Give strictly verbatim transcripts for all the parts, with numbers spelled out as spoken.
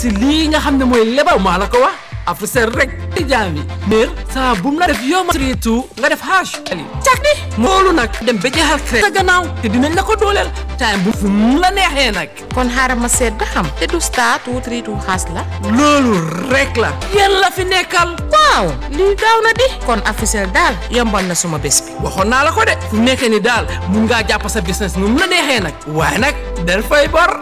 si lii nga xam ne mooy lebal maa la ko wax Africell rek di jaami meer saa bu mu la def yoma tritu nga def hash ali cakni moolu nag dem ba jeexal cré sa gannaaw te dinañ la ko dooleel time bu fu mu la neexee nag kon xaaral ma seet ba xam te du star two three two hash la loolu rek la yéen la fi nekkal waaw lii gaaw na di kon Africell daal yombal na suma bés bi waxoon naa la ko de fu nekkee ni daal mun ngaa jàpp sa business nu mu la neexee nag waaye nag del fay bor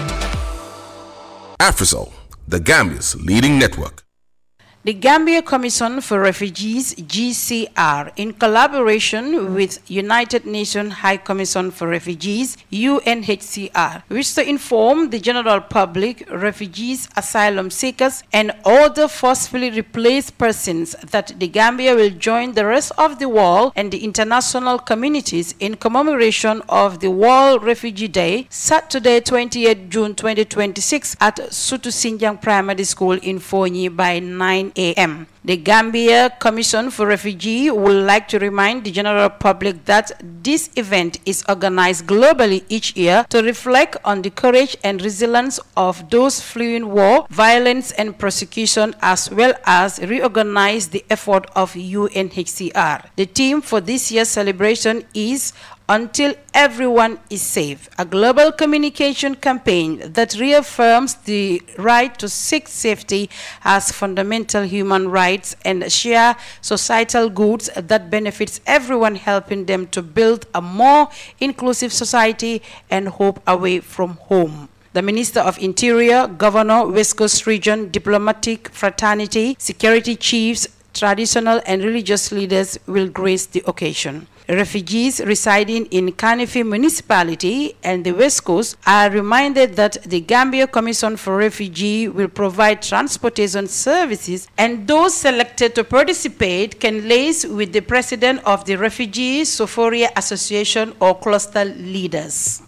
Africell, the Gambia's leading network. The Gambia Commission for Refugees, G C R, in collaboration with United Nations High Commission for Refugees, U N H C R, wish to inform the general public, refugees, asylum seekers, and other forcibly replaced persons that the Gambia will join the rest of the world and the international communities in commemoration of the World Refugee Day, Saturday, twenty-eighth June twenty twenty-six, at Sutu Sinjang Primary School in Fonyi by nine a m The Gambia Commission for Refugees would like to remind the general public that this event is organized globally each year to reflect on the courage and resilience of those fleeing war, violence, and persecution, as well as reorganize the effort of U N H C R. The theme for this year's celebration is Until Everyone is Safe, a global communication campaign that reaffirms the right to seek safety as fundamental human rights and share societal goods that benefits everyone, helping them to build a more inclusive society and hope away from home. The Minister of Interior, Governor, West Coast Region, diplomatic fraternity, security chiefs, traditional and religious leaders will grace the occasion. Refugees residing in Kanifi municipality and the West Coast are reminded that the Gambia Commission for Refugees will provide transportation services, and those selected to participate can liaise with the president of the Refugee Sophoria Association or cluster leaders.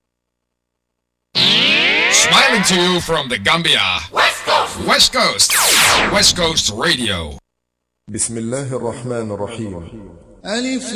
Smiling to you from the Gambia, West Coast, West Coast, West Coast Radio. Bismillahir Rahmanir Rahim. Alif